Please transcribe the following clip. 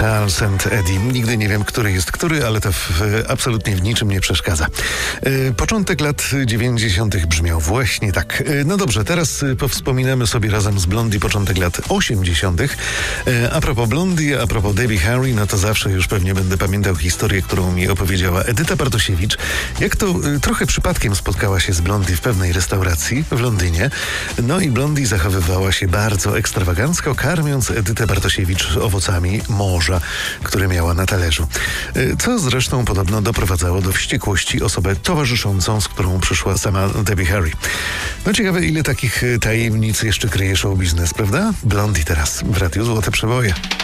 Charles and Eddie. Nigdy nie wiem, który jest który, ale to absolutnie w niczym nie przeszkadza. Początek lat 90. brzmiał właśnie tak. No dobrze, teraz powspominamy sobie razem z Blondie początek lat 80. A propos Blondie, a propos Debbie Harry, no to zawsze już pewnie będę pamiętał historię, którą mi opowiedziała Edyta Bartosiewicz. Jak to trochę przypadkiem spotkała się z Blondie w pewnej restauracji w Londynie. No i Blondie zachowywała się bardzo ekstrawagancko, karmiąc Edytę Bartosiewicz owocami morza, które miała na talerzu. Co zresztą podobno doprowadzało do wściekłości osobę towarzyszącą, z którą przyszła sama Debbie Harry. No ciekawe, ile takich tajemnic jeszcze kryje show biznes, prawda? Blondie teraz w Radiu Złote Przeboje.